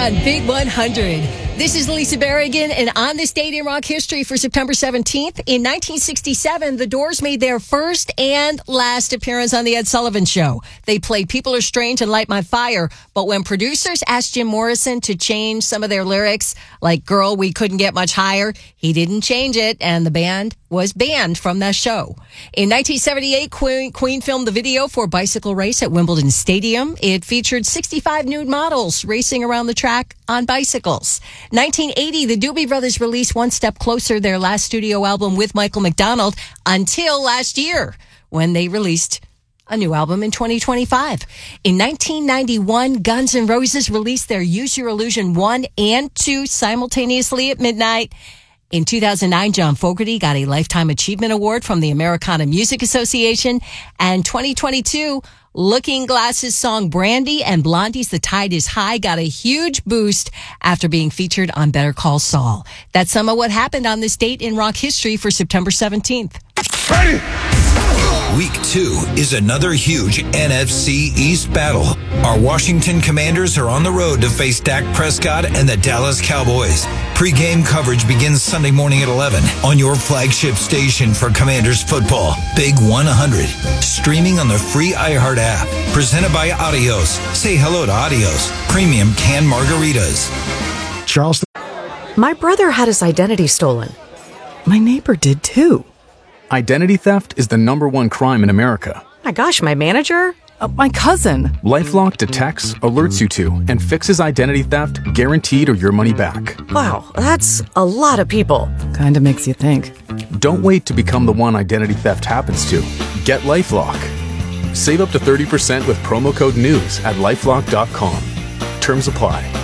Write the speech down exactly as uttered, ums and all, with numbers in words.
on Big one hundred. This is Lisa Berrigan, and on this date in rock history for September seventeenth, in nineteen sixty-seven, the Doors made their first and last appearance on The Ed Sullivan Show. They played People Are Strange and Light My Fire, but when producers asked Jim Morrison to change some of their lyrics, like Girl, We Couldn't Get Much Higher, he didn't change it, and the band was banned from that show. In nineteen seventy-eight, Queen, Queen filmed the video for Bicycle Race at Wimbledon Stadium. It featured sixty-five nude models racing around the track on bicycles. nineteen eighty, the Doobie Brothers released One Step Closer, their last studio album with Michael McDonald, until last year when they released a new album in twenty twenty-five. In nineteen ninety-one, Guns N' Roses released their Use Your Illusion one and two simultaneously at midnight. In two thousand nine, John Fogerty got a Lifetime Achievement Award from the Americana Music Association. And twenty twenty-two, Looking Glass's song Brandy and Blondie's The Tide Is High got a huge boost after being featured on Better Call Saul. That's some of what happened on this date in rock history for September seventeenth. Ready? Week two is another huge N F C East battle. Our Washington Commanders are on the road to face Dak Prescott and the Dallas Cowboys. Pre-game coverage begins Sunday morning at eleven on your flagship station for Commanders football, Big one hundred. Streaming on the free iHeart app. Presented by Adios. Say hello to Adios. Premium canned margaritas. Charleston. My brother had his identity stolen. My neighbor did too. Identity theft is the number one crime in America. My gosh, my manager? Uh, my cousin. LifeLock detects, alerts you to, and fixes identity theft guaranteed or your money back. Wow, that's a lot of people. Kinda makes you think. Don't wait to become the one identity theft happens to. Get LifeLock. Save up to thirty percent with promo code NEWS at LifeLock dot com. Terms apply.